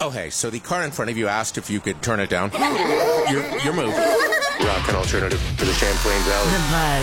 Oh, hey, so the car in front of you asked if you could turn it down. Your move. Rock an alternative for the Champlain Valley. The Buzz.